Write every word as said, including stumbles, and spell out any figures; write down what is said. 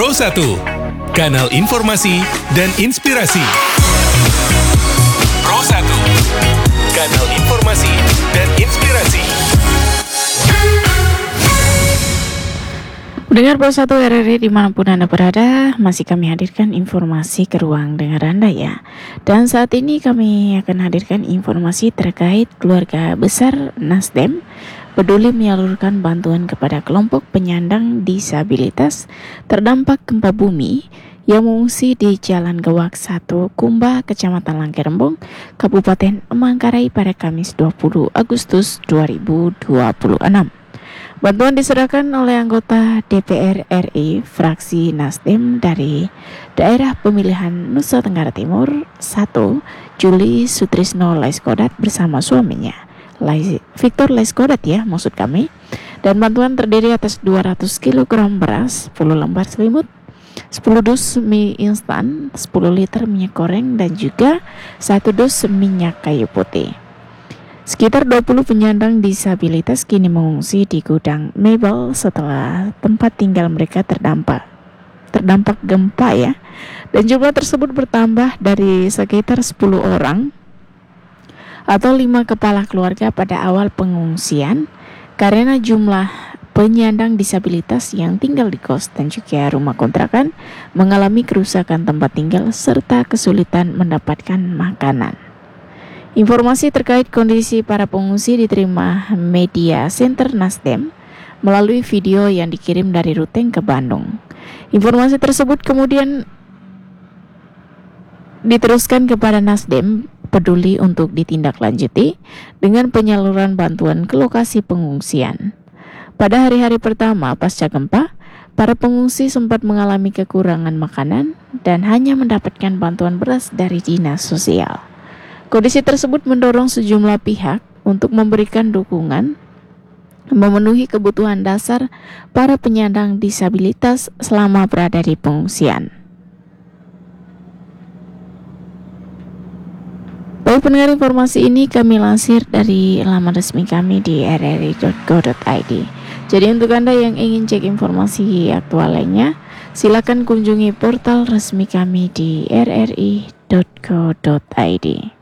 Pro satu, kanal informasi dan inspirasi. Pro satu, kanal informasi dan inspirasi. Pendengar Pro satu R R I dimanapun Anda berada, masih kami hadirkan informasi ke ruang dengar Anda ya. Dan saat ini kami akan hadirkan informasi terkait keluarga besar Nasdem peduli menyalurkan bantuan kepada kelompok penyandang disabilitas terdampak gempa bumi yang mengungsi di Jalan Gewak satu, Kumba, Kecamatan Langkerembong, Kabupaten Manggarai pada Kamis dua puluh Agustus dua ribu dua puluh enam. Bantuan diserahkan oleh anggota D P R R I fraksi Nasdem dari daerah pemilihan Nusa Tenggara Timur satu, Juli Sutrisno Laiskodat bersama suaminya Victor Laiskodat ya maksud kami. Dan bantuan terdiri atas dua ratus kilogram beras, sepuluh lembar selimut, sepuluh dus mie instan, sepuluh liter minyak goreng, dan juga satu dus minyak kayu putih. Sekitar dua puluh penyandang disabilitas kini mengungsi di gudang mebel setelah tempat tinggal mereka terdampak terdampak gempa ya. Dan jumlah tersebut bertambah dari sekitar sepuluh orang atau lima kepala keluarga pada awal pengungsian karena jumlah penyandang disabilitas yang tinggal di kos dan juga rumah kontrakan mengalami kerusakan tempat tinggal serta kesulitan mendapatkan makanan. Informasi terkait kondisi para pengungsi diterima Media Center Nasdem melalui video yang dikirim dari Ruteng ke Bandung. Informasi tersebut kemudian diteruskan kepada Nasdem peduli untuk ditindaklanjuti dengan penyaluran bantuan ke lokasi pengungsian. Pada hari-hari pertama pasca gempa, para pengungsi sempat mengalami kekurangan makanan dan hanya mendapatkan bantuan beras dari dinas sosial. Kondisi tersebut mendorong sejumlah pihak untuk memberikan dukungan memenuhi kebutuhan dasar para penyandang disabilitas selama berada di pengungsian. Baik pendengar, informasi ini kami lansir dari laman resmi kami di r r i dot go dot i d. Jadi untuk Anda yang ingin cek informasi aktual lainnya, silakan kunjungi portal resmi kami di r r i dot go dot i d.